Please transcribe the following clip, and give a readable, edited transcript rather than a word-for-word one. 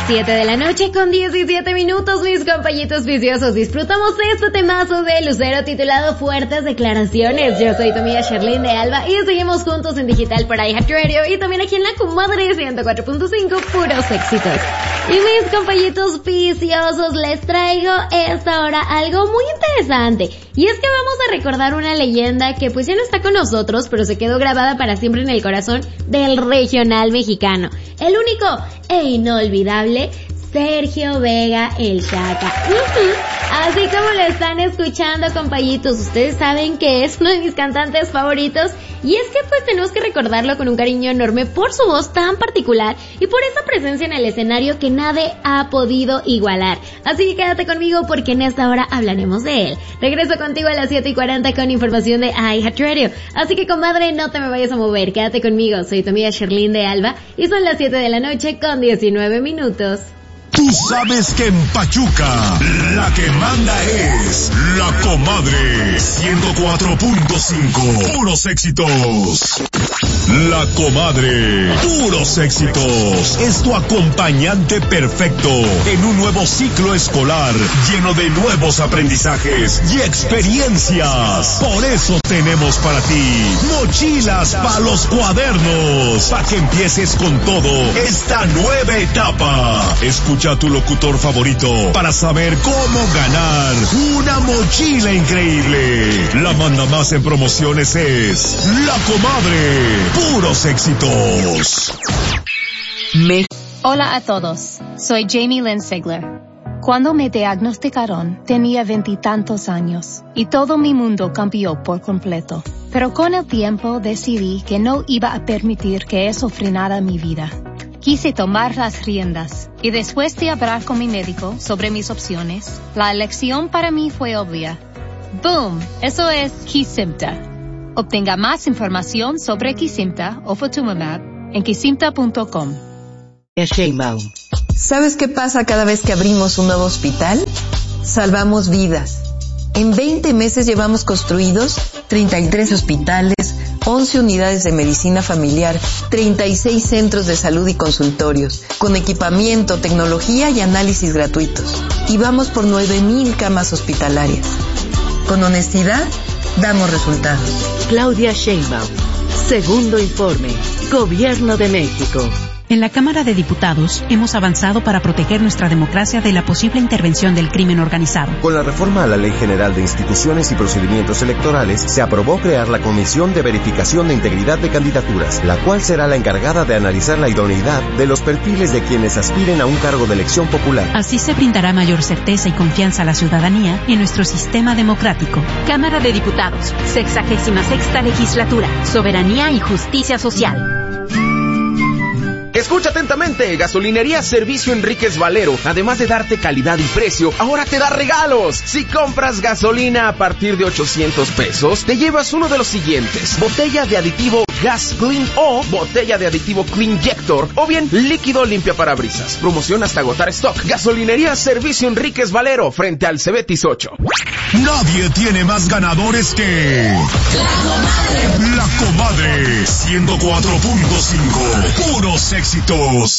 7 de la noche con 17 minutos, mis compañitos viciosos. Disfrutamos de este temazo de Lucero titulado Fuertes Declaraciones. Yo soy tu amiga Sherlyn de Alba y seguimos juntos en digital por iHeartRadio y también aquí en La Comadre 104.5, puros éxitos. Y mis compañitos viciosos, les traigo esta hora algo muy interesante. Y es que vamos a recordar una leyenda que pues ya no está con nosotros, pero se quedó grabada para siempre en el corazón del regional mexicano. El único e inolvidable Sergio Vega el Chaca. Así como lo están escuchando, compañitos, ustedes saben que es uno de mis cantantes favoritos y es que pues tenemos que recordarlo con un cariño enorme por su voz tan particular y por esa presencia en el escenario que nadie ha podido igualar. Así que quédate conmigo porque en esta hora hablaremos de él. Regreso contigo a las 7:40 con información de iHeartRadio. Así que, comadre, no te me vayas a mover, quédate conmigo. Soy tu amiga Sherlyn de Alba y son las 7 de la noche con 19 minutos. Tú sabes que en Pachuca la que manda es La Comadre 104.5. Puros éxitos. La Comadre, puros éxitos. Es tu acompañante perfecto en un nuevo ciclo escolar lleno de nuevos aprendizajes y experiencias. Por eso tenemos para ti mochilas para los cuadernos, para que empieces con todo esta nueva etapa. Escucha a tu locutor favorito para saber cómo ganar una mochila increíble. La manda más en promociones es La Comadre, puros éxitos. Hola a todos, soy Jamie Lynn Sigler. Cuando me diagnosticaron tenía 20 y tantos años y todo mi mundo cambió por completo. Pero con el tiempo decidí que no iba a permitir que eso frenara mi vida. Quise tomar las riendas y después de hablar con mi médico sobre mis opciones, la elección para mí fue obvia. ¡Boom! Eso es Kesimpta. Obtenga más información sobre Kesimpta o Ofatumumab en kesimpta.com. ¿Sabes qué pasa cada vez que abrimos un nuevo hospital? Salvamos vidas. En 20 meses llevamos construidos 33 hospitales, 11 unidades de medicina familiar, 36 centros de salud y consultorios, con equipamiento, tecnología y análisis gratuitos. Y vamos por 9,000 camas hospitalarias. Con honestidad, damos resultados. Claudia Sheinbaum. Segundo informe. Gobierno de México. En la Cámara de Diputados hemos avanzado para proteger nuestra democracia de la posible intervención del crimen organizado. Con la reforma a la Ley General de Instituciones y Procedimientos Electorales, se aprobó crear la Comisión de Verificación de Integridad de Candidaturas, la cual será la encargada de analizar la idoneidad de los perfiles de quienes aspiren a un cargo de elección popular. Así se brindará mayor certeza y confianza a la ciudadanía en nuestro sistema democrático. Cámara de Diputados, 66ª Legislatura, Soberanía y Justicia Social. Escucha atentamente, Gasolinería Servicio Enríquez Valero, además de darte calidad y precio, ahora te da regalos. Si compras gasolina a partir de 800 pesos, te llevas uno de los siguientes: botella de aditivo Gas Clean o botella de aditivo Cleanjector, o bien líquido limpia parabrisas. Promoción hasta agotar stock. Gasolinería Servicio Enríquez Valero, frente al Cebetis 8. Nadie tiene más ganadores que La Comadre 104.5. Puros éxitos.